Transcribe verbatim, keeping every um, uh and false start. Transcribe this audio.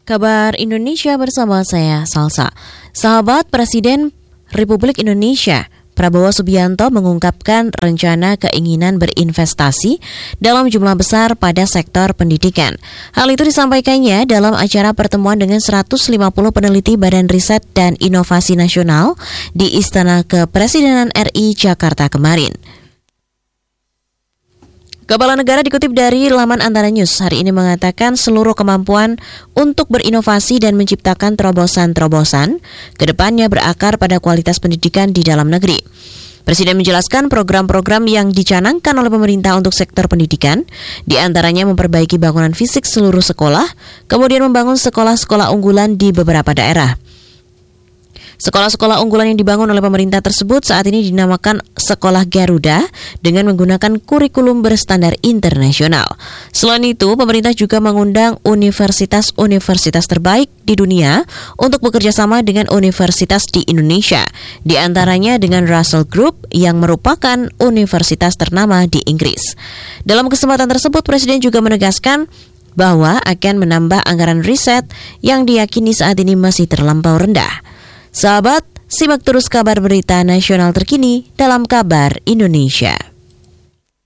Kabar Indonesia bersama saya, Salsa. Sahabat Presiden Republik Indonesia Prabowo Subianto mengungkapkan rencana keinginan berinvestasi dalam jumlah besar pada sektor pendidikan. Hal itu disampaikannya dalam acara pertemuan dengan seratus lima puluh peneliti Badan Riset dan Inovasi Nasional di Istana Kepresidenan R I Jakarta kemarin. Kepala Negara dikutip dari laman Antara News hari ini mengatakan seluruh kemampuan untuk berinovasi dan menciptakan terobosan-terobosan kedepannya berakar pada kualitas pendidikan di dalam negeri. Presiden menjelaskan program-program yang dicanangkan oleh pemerintah untuk sektor pendidikan, diantaranya memperbaiki bangunan fisik seluruh sekolah, kemudian membangun sekolah-sekolah unggulan di beberapa daerah. Sekolah-sekolah unggulan yang dibangun oleh pemerintah tersebut saat ini dinamakan Sekolah Garuda dengan menggunakan kurikulum berstandar internasional. Selain itu, pemerintah juga mengundang universitas-universitas terbaik di dunia untuk bekerja sama dengan universitas di Indonesia, di antaranya dengan Russell Group yang merupakan universitas ternama di Inggris. Dalam kesempatan tersebut, Presiden juga menegaskan bahwa akan menambah anggaran riset yang diyakini saat ini masih terlampau rendah. Sahabat, simak terus kabar berita nasional terkini dalam Kabar Indonesia.